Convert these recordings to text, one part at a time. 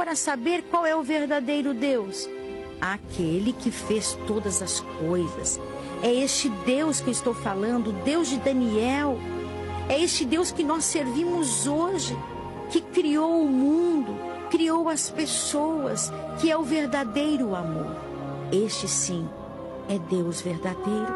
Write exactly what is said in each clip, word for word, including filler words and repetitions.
para saber qual é o verdadeiro Deus? Aquele que fez todas as coisas. É este Deus que eu estou falando, o Deus de Daniel. É este Deus que nós servimos hoje, que criou o mundo, criou as pessoas, que é o verdadeiro amor. Este sim é Deus verdadeiro.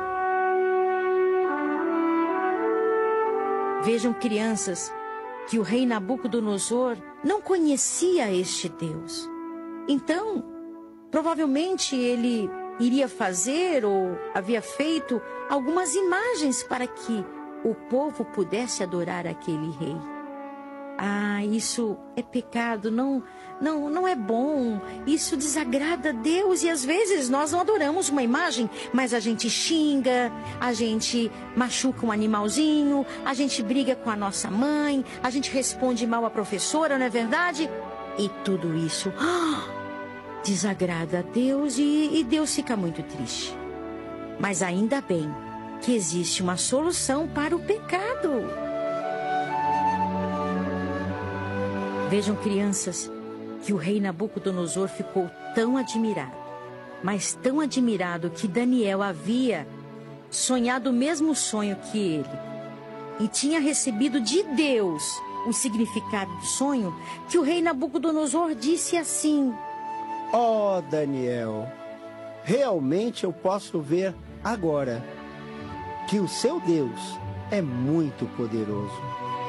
Vejam, crianças, que o rei Nabucodonosor não conhecia este Deus. Então, provavelmente ele iria fazer ou havia feito algumas imagens para que o povo pudesse adorar aquele rei. Ah, isso é pecado, não, não, não é bom, isso desagrada a Deus. E às vezes nós não adoramos uma imagem, mas a gente xinga, a gente machuca um animalzinho, a gente briga com a nossa mãe, a gente responde mal à professora, não é verdade? E tudo isso ah, desagrada a Deus e, e Deus fica muito triste. Mas ainda bem que existe uma solução para o pecado. Vejam, crianças, que o rei Nabucodonosor ficou tão admirado, mas tão admirado que Daniel havia sonhado o mesmo sonho que ele e tinha recebido de Deus o significado do sonho, que o rei Nabucodonosor disse assim: ó Daniel, realmente eu posso ver agora que o seu Deus é muito poderoso.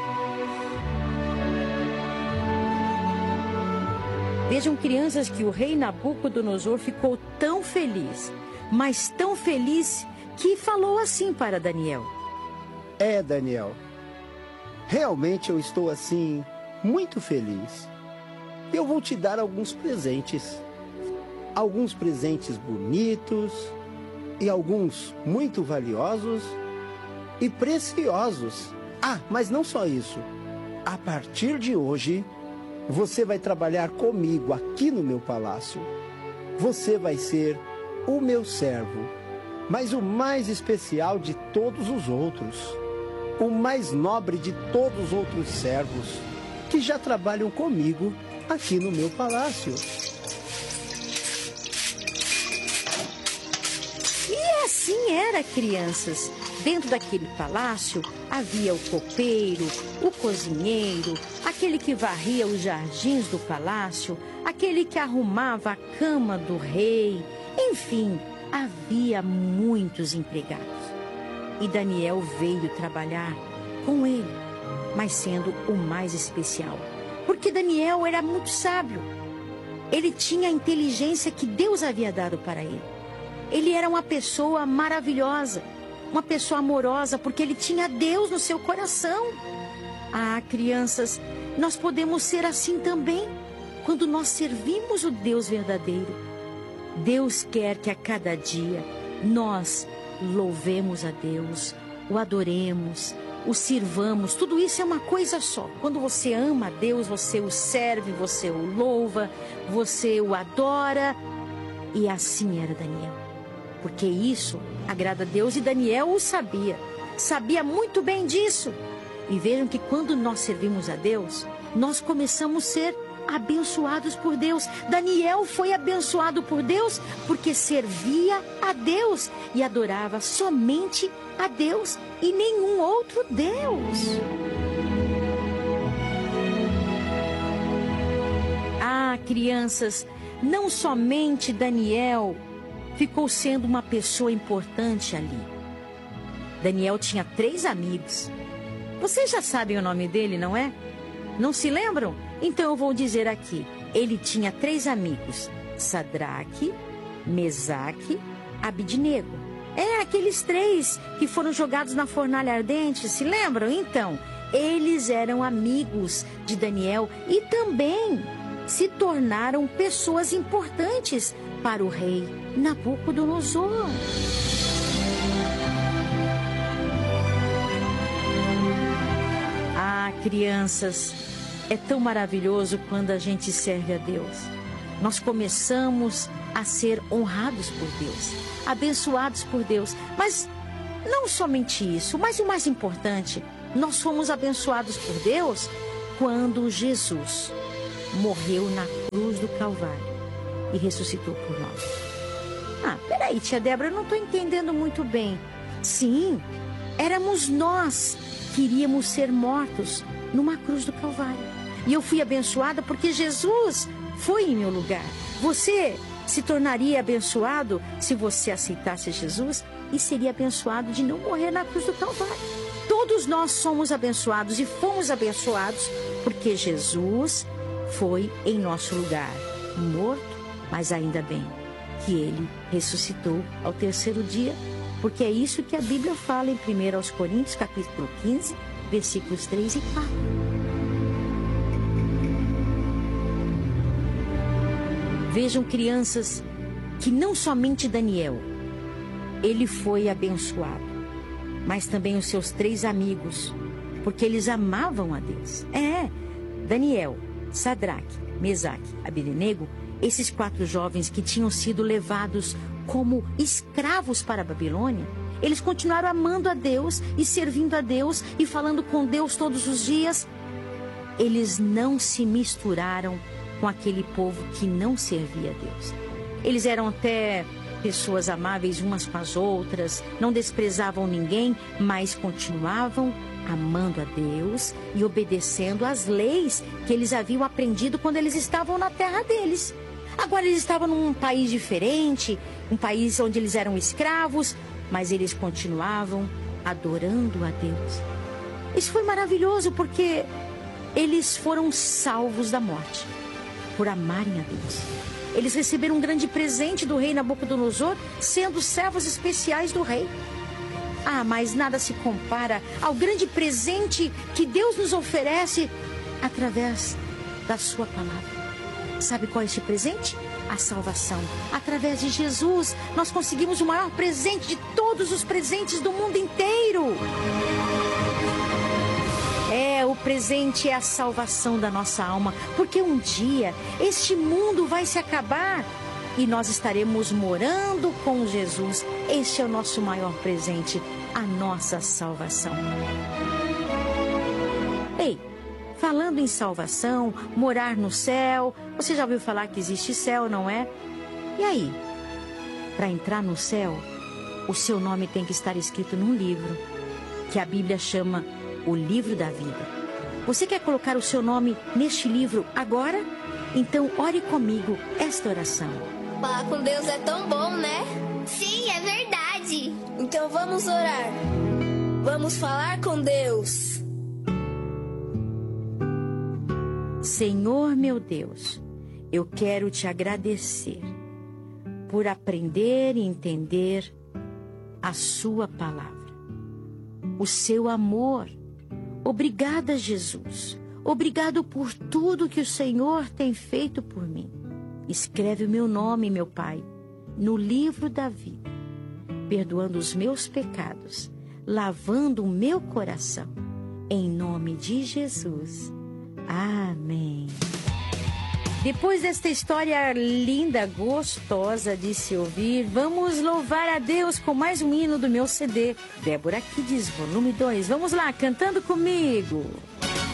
Vejam, crianças, que o rei Nabucodonosor ficou tão feliz, mas tão feliz, que falou assim para Daniel: é, Daniel, realmente eu estou assim, muito feliz. Eu vou te dar alguns presentes. Alguns presentes bonitos e alguns muito valiosos e preciosos. Ah, mas não só isso. A partir de hoje, você vai trabalhar comigo aqui no meu palácio. Você vai ser o meu servo, mas o mais especial de todos os outros. O mais nobre de todos os outros servos que já trabalham comigo aqui no meu palácio. E assim era, crianças. Dentro daquele palácio havia o copeiro, o cozinheiro, aquele que varria os jardins do palácio, aquele que arrumava a cama do rei. Enfim, havia muitos empregados. E Daniel veio trabalhar com ele, mas sendo o mais especial. Porque Daniel era muito sábio. Ele tinha a inteligência que Deus havia dado para ele. Ele era uma pessoa maravilhosa, uma pessoa amorosa, porque ele tinha Deus no seu coração. Ah, crianças, nós podemos ser assim também, quando nós servimos o Deus verdadeiro. Deus quer que a cada dia nós louvemos a Deus, o adoremos, o sirvamos. Tudo isso é uma coisa só. Quando você ama a Deus, você o serve, você o louva, você o adora. E assim era Daniel, porque isso agrada a Deus, e Daniel o sabia, sabia muito bem disso. E vejam que quando nós servimos a Deus, nós começamos a ser abençoados por Deus. Daniel foi abençoado por Deus porque servia a Deus e adorava somente a Deus e nenhum outro Deus. Ah, crianças, não somente Daniel ficou sendo uma pessoa importante ali. Daniel tinha três amigos. Vocês já sabem o nome dele, não é? Não se lembram? Então eu vou dizer aqui. Ele tinha três amigos: Sadraque, Mesaque, Abidnego. É, aqueles três que foram jogados na fornalha ardente, se lembram? Então, eles eram amigos de Daniel e também se tornaram pessoas importantes para o rei Nabucodonosor. Ah, crianças, é tão maravilhoso quando a gente serve a Deus. Nós começamos a ser honrados por Deus, abençoados por Deus. Mas não somente isso, mas o mais importante, nós fomos abençoados por Deus quando Jesus morreu na cruz do Calvário e ressuscitou por nós. Ah, peraí, tia Débora, eu não estou entendendo muito bem. Sim, éramos nós que iríamos ser mortos numa cruz do Calvário. E eu fui abençoada porque Jesus foi em meu lugar. Você se tornaria abençoado se você aceitasse Jesus e seria abençoado de não morrer na cruz do Calvário. Todos nós somos abençoados e fomos abençoados porque Jesus foi em nosso lugar, morto, mas ainda bem que ele ressuscitou ao terceiro dia, porque é isso que a Bíblia fala em primeira aos Coríntios, capítulo quinze, versículos três e quatro. Vejam, crianças, que não somente Daniel, ele foi abençoado, mas também os seus três amigos, porque eles amavam a Deus. É, Daniel, Sadraque, Mesaque, Abednego, esses quatro jovens que tinham sido levados como escravos para a Babilônia, eles continuaram amando a Deus e servindo a Deus e falando com Deus todos os dias. Eles não se misturaram com aquele povo que não servia a Deus. Eles eram até pessoas amáveis umas com as outras, não desprezavam ninguém, mas continuavam amando a Deus e obedecendo às leis que eles haviam aprendido quando eles estavam na terra deles. Agora eles estavam num país diferente, um país onde eles eram escravos, mas eles continuavam adorando a Deus. Isso foi maravilhoso porque eles foram salvos da morte por amarem a Deus. Eles receberam um grande presente do rei Nabucodonosor, sendo servos especiais do rei. Ah, mas nada se compara ao grande presente que Deus nos oferece através da sua palavra. Sabe qual é este presente? A salvação. Através de Jesus, nós conseguimos o maior presente de todos os presentes do mundo inteiro. É, o presente é a salvação da nossa alma, porque um dia este mundo vai se acabar e nós estaremos morando com Jesus. Este é o nosso maior presente, a nossa salvação. Ei, falando em salvação, morar no céu, você já ouviu falar que existe céu, não é? E aí? Para entrar no céu, o seu nome tem que estar escrito num livro, que a Bíblia chama o livro da vida. Você quer colocar o seu nome neste livro agora? Então ore comigo esta oração. Falar com Deus é tão bom, né? Sim, é verdade. Então vamos orar. Vamos falar com Deus. Senhor meu Deus, eu quero te agradecer por aprender e entender a sua palavra, o seu amor. Obrigada, Jesus. Obrigado por tudo que o Senhor tem feito por mim. Escreve o meu nome, meu Pai, no livro da vida, perdoando os meus pecados, lavando o meu coração. Em nome de Jesus. Amém. Depois desta história linda, gostosa de se ouvir, vamos louvar a Deus com mais um hino do meu C D. Débora Kids, volume dois. Vamos lá, cantando comigo.